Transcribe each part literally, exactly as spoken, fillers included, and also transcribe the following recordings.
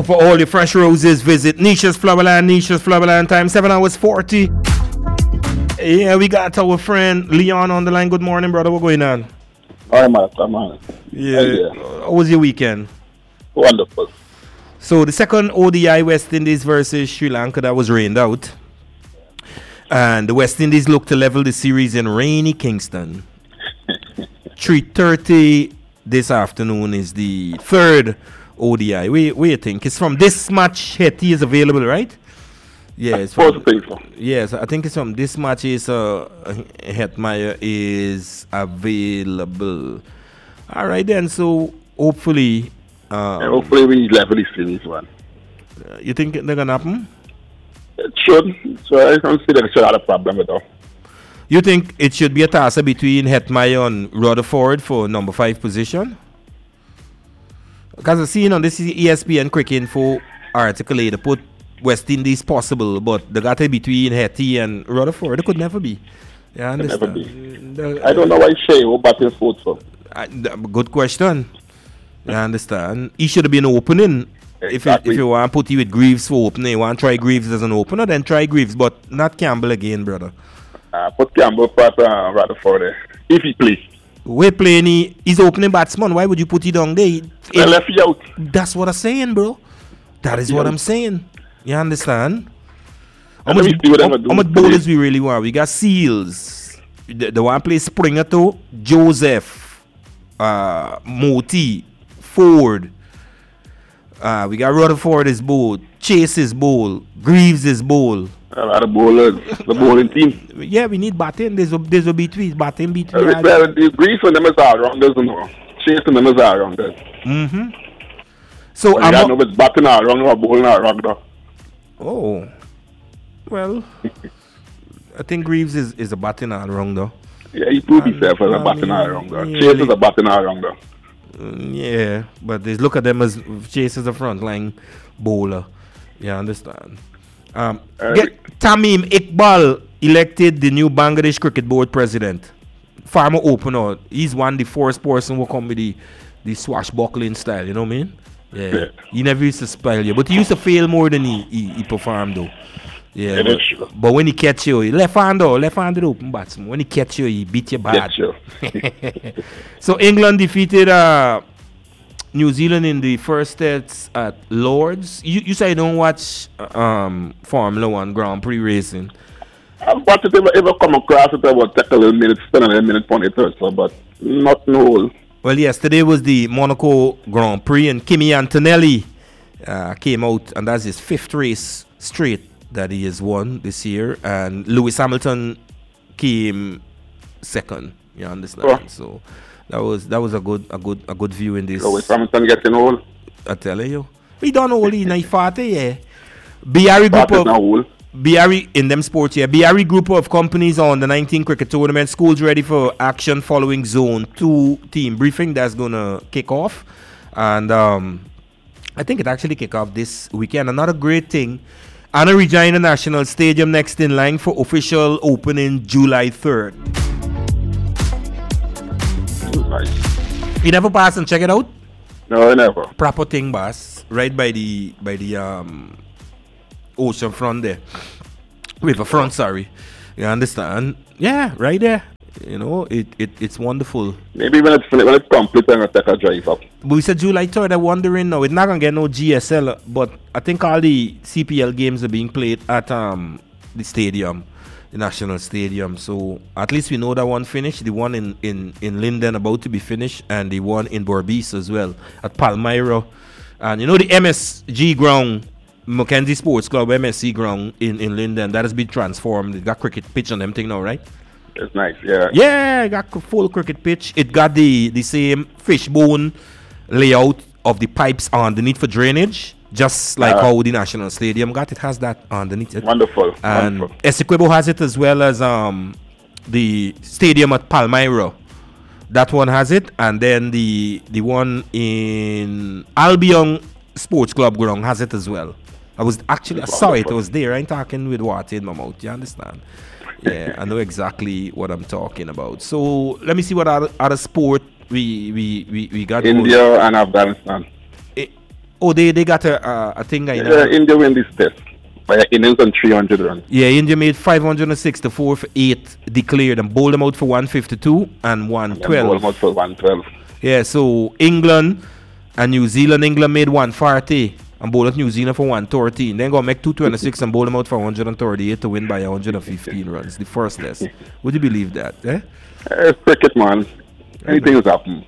For all your fresh roses, visit Nisha's Flowerland, Nisha's Flowerland, time seven hours forty. Yeah, we got our friend Leon on the line. Good morning, brother. What's going on? All right, man. Come on. Yeah. How was your weekend? Wonderful. So the second O D I West Indies versus Sri Lanka, that was rained out. And the West Indies look to level the series in rainy Kingston. three thirty this afternoon is the third O D I. We we think it's from this match. Hetty is available, right? Yes. Yeah, so. Yes, I think it's from this match. Is uh, Hetmeyer is available. All right then. So hopefully, um, yeah, hopefully we level the series one. Uh, you think they're gonna happen? It should. So I don't see that it should have a problem with that. You think it should be a toss between Hetmeyer and Rutherford for number five position? Because I've seen on this E S P N Cricket Info article, they put West Indies possible, but they got it between Hetty and Rutherford. It could never be. Yeah, I understand. Never be. The, I don't know why Shea will bat his foot for. Uh, good question. I understand. He should have been opening. Exactly. If it, if you want to put you with Greaves for opening, you want to try Greaves as an opener, then try Greaves, but not Campbell again, brother. Uh, put Campbell for uh, Rutherford there, if he plays. We're playing, he, he's opening batsman. Why would you put it down there? It, well, left you out. That's what I'm saying, bro. That is what I'm saying. You understand? How much, how, how much bowlers we really want? We got Seals. The, the one play Springer too. Joseph. Uh, Moti. Ford. Uh, we got Rutherford is bowl. Chase is bowl. Greaves is bowl. A lot of bowlers. The bowling team. Yeah, we need batting. There's a, there's a between. Batting between. Uh, well, the Greaves and them is all rounders, you know. Chase and them is all rounders. Mm-hmm. So well, I'm not... know if it's batting all wrong or bowling all wrong, though. Oh. Well, I think Greaves is, is a batting all wrong, though. Yeah, he proved himself as a batting all wrong, though. Yeah, Chase is a batting all wrong, though. Mm, yeah, but they look at them as Chase is a frontline bowler. Yeah, I understand. Um, uh, get Tamim Iqbal elected the new Bangladesh Cricket Board president. Farmer opener. He's one the first person who come with the, the swashbuckling style, you know what I mean? Yeah. yeah. He never used to spell you, but he used to fail more than he, he, he performed though. Yeah. But, sure. but when he catch you, left hand though, left handed open batsman. When he catch you, he beat you bad. Sure. So England defeated uh, New Zealand in the first sets at Lords. You you say you don't watch um, Formula One Grand Prix racing. I've watched it ever, ever come across it. I will take a little minute, spend a little minute on it also, but not no. Well, yesterday was the Monaco Grand Prix, and Kimi Antonelli uh, came out, and that's his fifth race straight that he has won this year. And Lewis Hamilton came second. You understand? Oh. So that was that was a good a good a good view in this. Lewis Hamilton getting old. I tell you, he done old in nine forty. Yeah, B R E group of B R E in them sports. Yeah, B R E group of companies on the nineteen cricket tournament. Schools ready for action following Zone Two team briefing that's gonna kick off, and um, I think it actually kick off this weekend. Another great thing. Anna Regina National Stadium next in line for official opening July third. Nice. You never pass and check it out? No, I never. Proper thing, boss. Right by the by the um ocean front there. River front, sorry. You understand? Yeah, right there. You know, it, it it's wonderful. Maybe when it's when it's complete, I'm gonna take a drive up. But we said July third. I'm wondering now. It's not gonna get no G S L, but I think all the C P L games are being played at um the stadium, the National Stadium. So at least we know that one finished. The one in in in Linden about to be finished, and the one in Berbice as well at Palmyra. And you know the M S G ground, Mackenzie Sports Club M S C ground in in Linden, that has been transformed. It got cricket pitch on them thing now, right? It's nice, yeah. Yeah, it got full cricket pitch. It got the, the same fishbone layout of the pipes underneath for drainage, just like uh, how the National Stadium got. It has that underneath it. Wonderful. And wonderful. Essequibo has it as well as um the stadium at Palmyra. That one has it, and then the the one in Albion Sports Club ground has it as well. I was actually I saw it. I was there. I ain't talking with water in my mouth. You understand? Yeah, I know exactly what I'm talking about. So let me see what other, other sport we we we, we got. India going. And Afghanistan. It, Oh, they they got a uh, a thing. You know. Yeah, India win this test by innings on three hundred runs. Yeah, India made five hundred sixty-four for eight declared and bowled them out for one fifty-two and one twelve. And bowled them out for one twelve. Yeah, so England and New Zealand. England made one forty and bowled out New Zealand for one thirteen. Then go make two twenty-six and bowl them out for one thirty-eight to win by one hundred fifteen runs. The first test. Would you believe that? Eh? Uh, it's cricket, man. Anything has happened.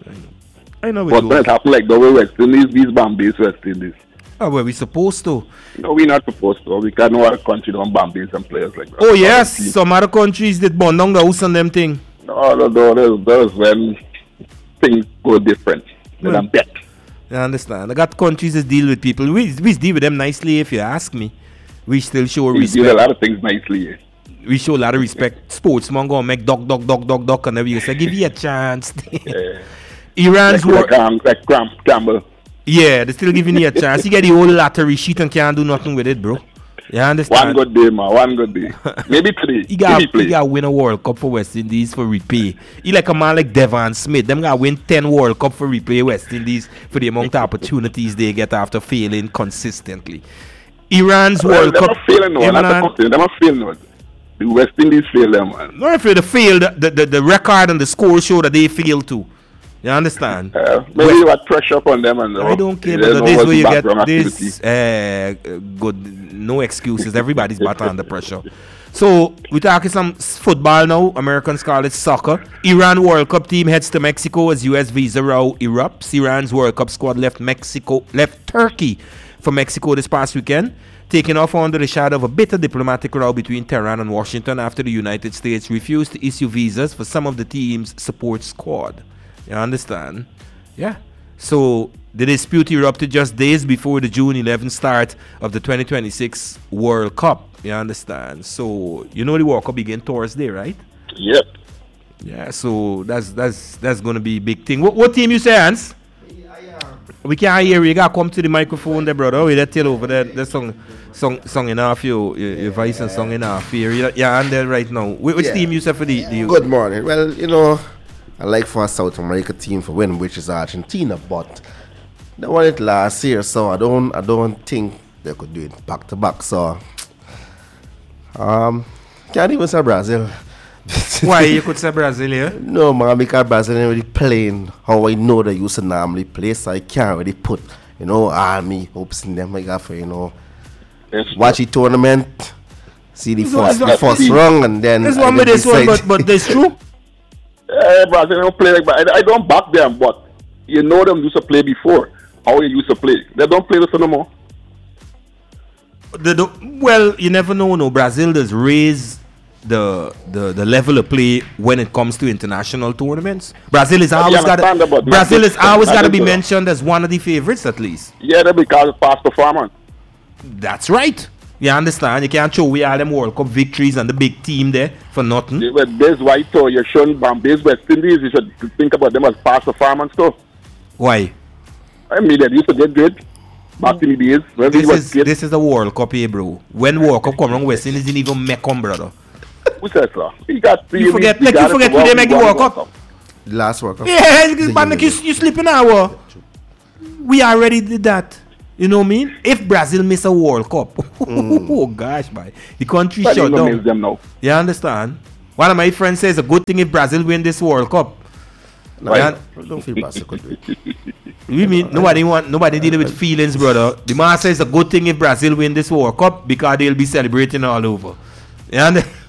I know. But when it happened like the way West Indies, these Bombay's West Indies. Oh, well, we supposed to. No, we're not supposed to. We can't know other country don't Bombay's and players like that. Oh, yes. Some other countries did burn down the house on them thing. No, no, no. There's, there's when things go different. Then I'm bet. I understand. I got countries that deal with people. We, we deal with them nicely, if you ask me. We still show we respect. do a lot of things nicely. We show a lot of respect. Sportsmen go and make duck, duck, duck, duck, duck, and everything. Say, give you a chance. Yeah. Iran's like, war. Like, like Cram, Campbell. Yeah, they still giving you a chance. You get the whole lottery sheet and can't do nothing with it, bro. You understand? One good day, man. One good day. Maybe today. He got, play. he got win a World Cup for West Indies for repay. He like a man like Devon Smith. Them got win ten World Cup for repay West Indies for the amount of opportunities they get after failing consistently. Iran's well, World they're Cup. Not failing, no. Not the they're not failing, no. The West Indies fail them, man. Not if they failed, the, the, the record and the score show that they failed to. You understand? Uh, maybe you had pressure upon them. And I don't care, but this way you get this uh, good, no excuses. Everybody's back under pressure. So we're talking some football now. Americans call it soccer. Iran World Cup team heads to Mexico as U S visa row erupts. Iran's World Cup squad left Mexico, left Turkey for Mexico this past weekend, taking off under the shadow of a bitter diplomatic row between Tehran and Washington after the United States refused to issue visas for some of the team's support squad. You understand? Yeah. So the dispute erupted just days before the June eleventh start of the twenty twenty-six World Cup. You understand? So you know the World Cup begin Thursday, right? Yep. Yeah. So that's that's that's gonna be a big thing. What, what team you say, Hans? We can't hear you. You gotta come to the microphone there, brother. We let tell over there. The song, song, song in half you, your, your voice and song in half here. Yeah, yeah, and there right now. Which yeah. team you say for the, the? Good morning. Well, you know, I like for a South America team for win, which is Argentina, but they won it last year, so I don't, I don't think they could do it back to back. So, um, can't even say Brazil. Why you could say Brazil, yeah? No, man, because Brazil ain't really playing how I know they used to normally play, so I can't really put, you know, army hopes in them. I got for, you know, yes, watch the tournament, see the first, the first round, and then. This one with this one, but, but that's true. Uh, Brazil don't play like that. I, I don't back them, but you know them used to play before. How they used to play. They don't play this no more. They don't, well, you never know, no. Brazil does raise the the the level of play when it comes to international tournaments. Brazil is always got to, Brazil is always got to be mentioned as one of the favorites at least. Yeah, they because of past performance. That's right. You understand? You can't show we all them World Cup victories and the big team there for nothing. Yeah, but this white so you're showing Bombay's West Indies. You should think about them as past performance too. Why? I mean, they used to get good back in the days. When this is good. This is the World Cup here, bro. When World Cup come around, West Indies didn't even make come, brother. Who said so? You got three. You forget, like you forget who they make the World Cup. The last World Cup. Yeah, you, like you, you sleep in our. We already did that. You know what I mean? If Brazil miss a World Cup, mm. oh gosh, man, the country but shut down. Them now. You understand? One of my friends says a good thing if Brazil win this World Cup. No, I don't feel Brazil could do it. We mean nobody want nobody dealing with feelings, brother. The man says a good thing if Brazil win this World Cup because they'll be celebrating all over. You understand?